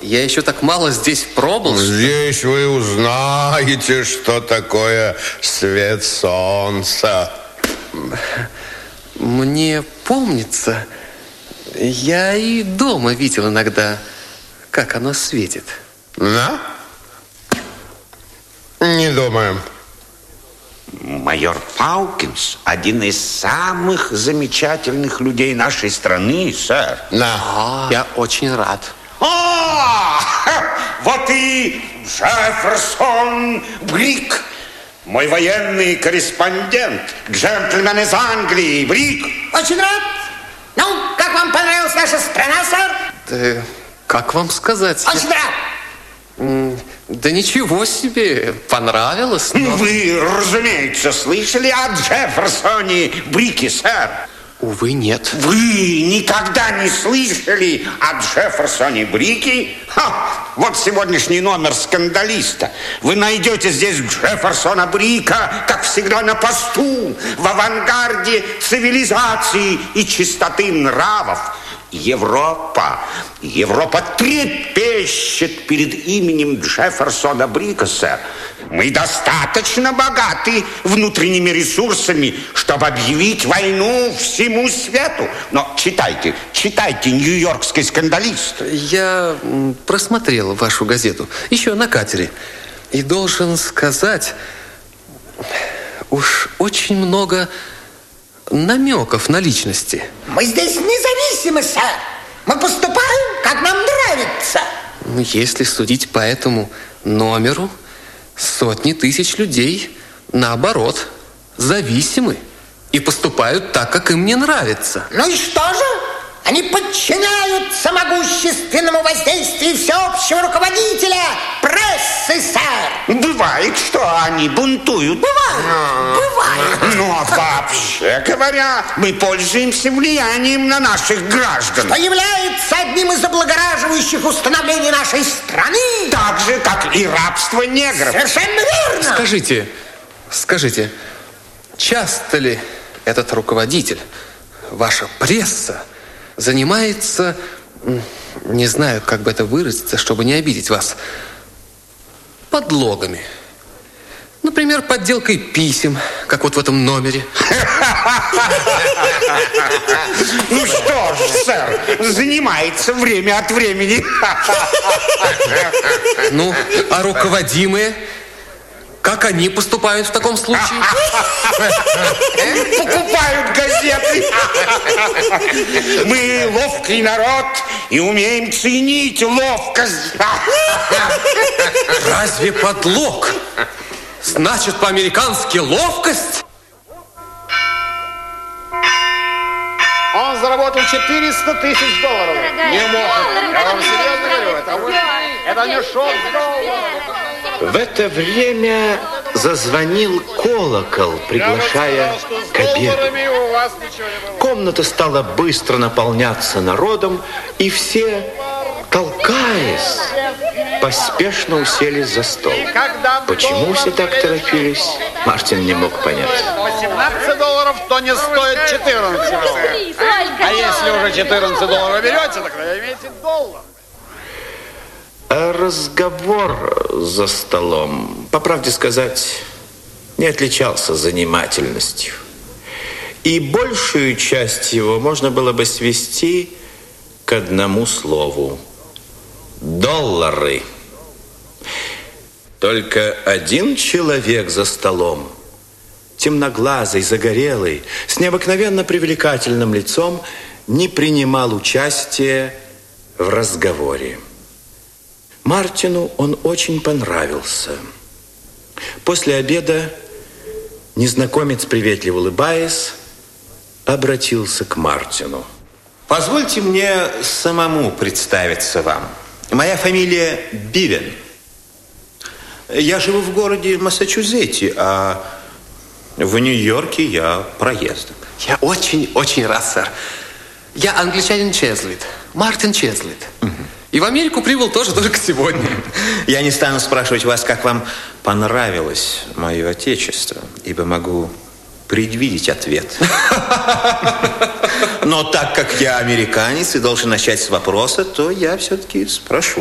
Я еще так мало здесь пробыл. Здесь вы узнаете, что такое свет солнца. Мне помнится, я и дома видел иногда, как оно светит. Да? Не думаю. Майор Паукинс – один из самых замечательных людей нашей страны, сэр. Да. Я очень рад. Вот и Джефферсон Брик, мой военный корреспондент, джентльмен из Англии, Брик. Очень рад. Ну, как вам понравилась наша страна, сэр? Да, как вам сказать? Очень рад. Да ничего себе, понравилось. Но... Вы, разумеется, слышали о Джефферсоне Брике, сэр? Увы, нет. Вы никогда не слышали о Джефферсоне Брике? Вот сегодняшний номер «Скандалиста». Вы найдете здесь Джефферсона Брика, как всегда, на посту, в авангарде цивилизации и чистоты нравов. Европа трепещет перед именем Джефферсона Брика, сэр. Мы достаточно богаты внутренними ресурсами, чтобы объявить войну всему свету. Но читайте «Нью-Йоркский скандалист». Я просмотрел вашу газету еще на катере. И должен сказать, уж очень много намеков на личности. Мы здесь независимы, сэр. Мы поступаем, как нам нравится. Если судить по этому номеру, сотни тысяч людей, наоборот, зависимы и поступают так, как им не нравится. Ну и что же? Они подчиняются могущественному воздействию всеобщего руководителя прессы, сэр. Бывает, что они бунтуют. Бывает. Но вообще говоря, мы пользуемся влиянием на наших граждан. Что является одним из облагораживающих установлений нашей страны. Так же, как и рабство негров. Совершенно верно. Скажите, часто ли этот руководитель, ваша пресса, занимается, не знаю, как бы это выразиться, чтобы не обидеть вас, подлогами? Например, подделкой писем, как вот в этом номере. Ну что ж, сэр, занимается время от времени. Ну, а руководимые? Как они поступают в таком случае? Покупают газеты. Мы ловкий народ и умеем ценить ловкость. Разве подлог значит по-американски ловкость? Он заработал $400 тысяч. Не может. Я вам серьезно говорю, это мешок с долларов. В это время зазвонил колокол, приглашая к обеду. Комната стала быстро наполняться народом, и все, толкаясь, поспешно уселись за стол. Почему все так торопились, Мартин не мог понять. $18, то не стоит 14. А если уже $14 берете, тогда имейте доллар. А разговор за столом, по правде сказать, не отличался занимательностью. И большую часть его можно было бы свести к одному слову – доллары. Только один человек за столом, темноглазый, загорелый, с необыкновенно привлекательным лицом, не принимал участия в разговоре. Мартину он очень понравился. После обеда незнакомец, приветливо улыбаясь, обратился к Мартину. Позвольте мне самому представиться вам. Моя фамилия Бивен. Я живу в городе Массачусетсе, а в Нью-Йорке я проездом. Я очень рад, сэр. Я англичанин Чезлит, Мартин Чезлит. И в Америку прибыл тоже только сегодня. Я не стану спрашивать вас, как вам понравилось мое отечество, ибо могу предвидеть ответ. Но так как я американец и должен начать с вопроса, то я все-таки спрошу.